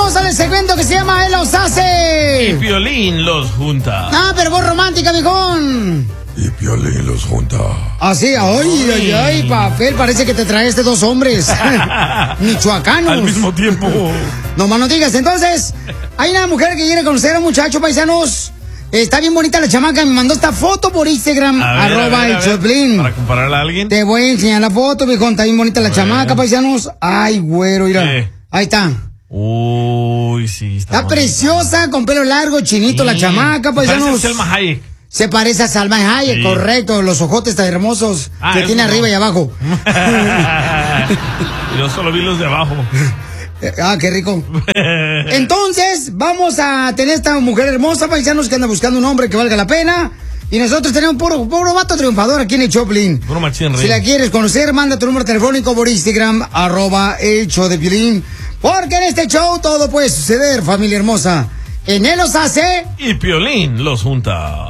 hermosa del segmento que se llama Él los hace. Y Piolín los junta. Ah, pero vos romántica, mijón. Y Piolín los junta. Así, ay, papel, parece que te traeste dos hombres. Michoacanos. Al mismo tiempo. No más no digas. Entonces, hay una mujer que quiere conocer a un muchacho, paisanos. Está bien bonita la chamaca, me mandó esta foto por Instagram, @ el Choplin. Para compararla a alguien. Te voy a enseñar la foto, mijón, está bien bonita la chamaca, paisanos. Ay, güero, mira. Ahí está. Uy, sí, está preciosa, con pelo largo, chinito, la chamaca, paisanos. Parece Salma Hayek. Se parece a Salma Hayek, sí. Correcto, los ojotes tan hermosos que tiene arriba y abajo. Yo solo vi los de abajo. Ah, qué rico. Entonces, vamos a tener esta mujer hermosa, paisanos, que anda buscando un hombre que valga la pena. Y nosotros tenemos puro vato triunfador aquí en el Choplin. Puro machín, si la quieres conocer, manda tu número telefónico por Instagram, @ el show de Piolín. Porque en este show todo puede suceder, familia hermosa. En Él los hace. Y Piolín los junta.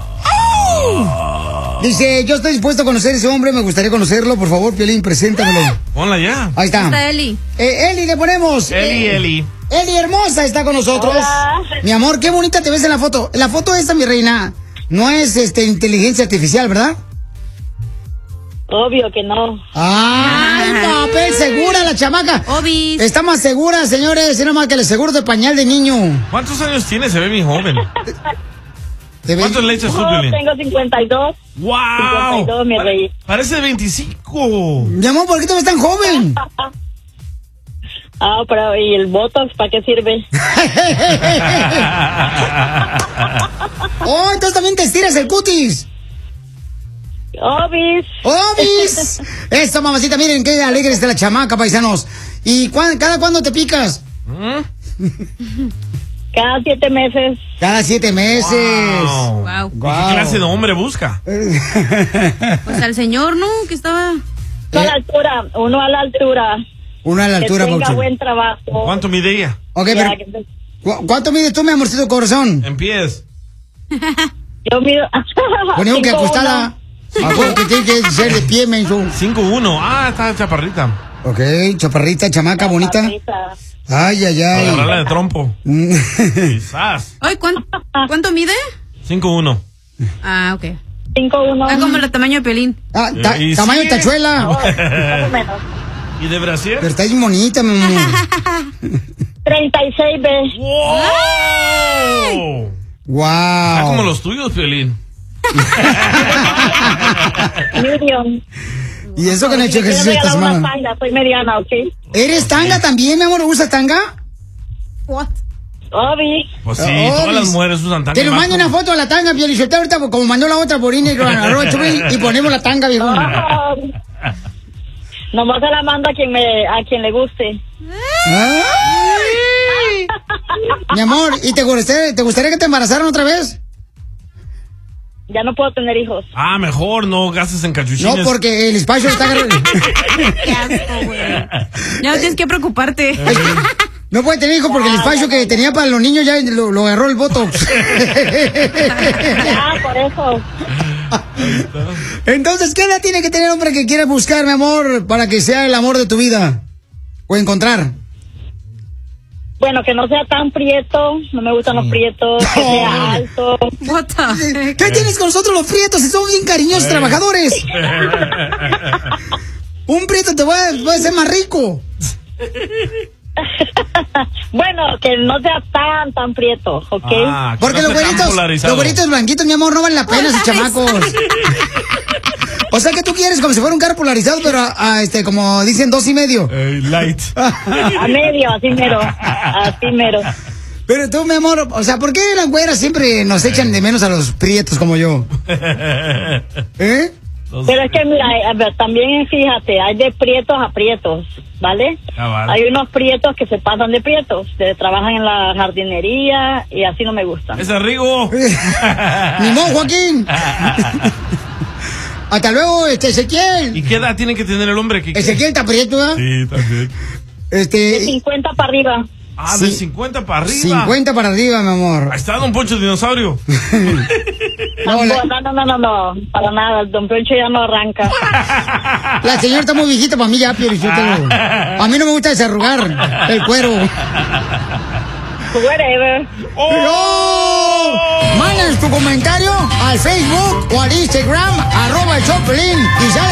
Dice, yo estoy dispuesto a conocer a ese hombre, me gustaría conocerlo, por favor, Piolín, preséntamelo. Ponla ya. Ahí está. Está Eli. Eli le ponemos. Eli. Eli hermosa está con nosotros. Hola. Mi amor, qué bonita te ves en la foto. La foto esta, mi reina, no es inteligencia artificial, ¿verdad? Obvio que no. Ay, papel, segura la chamaca. Obis. Está más segura, señores, y no más que el seguro de pañal de niño. ¿Cuántos años tiene? Se ve bien joven. ¿Cuántos le echas tú, Piolín? Tengo 52. ¡Wow! 52, mi rey. Parece de 25. Mi amor, ¿por qué te ves tan joven? Pero ¿y el Botox para qué sirve? Oh, entonces también te estiras el cutis. ¡Obis! Eso, mamacita, miren qué alegre está la chamaca, paisanos. ¿Y cada cuándo te picas? Cada 7 meses. Cada 7 meses. Wow. ¿Qué clase de hombre busca? Pues al señor, ¿no? Que estaba... Uno a la altura. Uno a la altura, que tenga Paucho. buen trabajo. ¿Cuánto mide ella? Ok, pero ¿cuánto mides tú, mi amorcito corazón? En pies. Yo mido... Ponemos que acostada. Acuérdate que tiene que ser de pie, menso. 5'1". Ah, está chaparrita. Ok, chaparrita, chamaca, bonita. Ay. Agarrarla de trompo. Quizás. Ay, ¿cuánto mide? 5'1". Ah, ok. 5'1". Ah, como el tamaño de Pelín. Tamaño de tachuela. Más o menos. ¿Y de Brasil? Pero está bien bonita, mi amor. 36 veces. Wow. Está como los tuyos, Piolín. Medium. ¿Y eso que no he hecho ejercicio esta semana? Tanga, soy mediana, ¿ok? ¿Eres tanga también, mi amor? ¿Usas tanga? What? Obi. Pues sí, todas las mujeres usan tanga. Que nos mande una foto de la tanga, Piolichotelo, ahorita, como mandó la otra por Instagram, y ponemos la tanga, viejo. Nomás se la mando a quien le guste. Mi amor, ¿y te gustaría que te embarazaran otra vez? Ya no puedo tener hijos. Ah, mejor no gastes en cachuchines. No, porque el espacio está agarrando. Qué asco, güey. Ya no tienes que preocuparte. No puede tener hijos porque el espacio que tenía para los niños ya lo agarró el Botox. Ya, por eso. Entonces, ¿qué edad tiene que tener hombre que quiera buscar, mi amor, para que sea el amor de tu vida? O encontrar. Bueno, que no sea tan prieto, no me gustan los prietos, que sea alto. What the... ¿Qué tienes con nosotros los prietos? Si son bien cariñosos trabajadores. Un prieto te va a hacer más rico. Bueno, que no sea tan prieto, ¿ok? Porque los güeritos blanquitos, mi amor, no valen la pena esos chamacos. O sea que tú quieres como si fuera un carro polarizado, pero como dicen 2.5. Light. A medio, así mero. Pero tú, mi amor, o sea, ¿por qué las güeras siempre nos echan de menos a los prietos como yo? ¿Eh? Pero es que mira, también fíjate, hay de prietos a prietos, ¿vale? Vale. Hay unos prietos que se pasan de prietos, que trabajan en la jardinería y así no me gustan. ¡Es Rigo! ¡Ni modo, Joaquín! Hasta luego, Ezequiel. ¿Y qué edad tiene que tener el hombre? Ezequiel está prieto, ¿eh? Sí, también. De 50 para arriba. Ah, de 50 para arriba. 50 para arriba, mi amor. Ahí está Don Poncho Dinosaurio. No, para nada, Don Poncho ya no arranca. La señora está muy viejita para mí ya, Piolichotelo. A mí no me gusta desarrugar el cuero. Whatever. Mandas tu comentario al Facebook o al Instagram, @el Choplin, y sale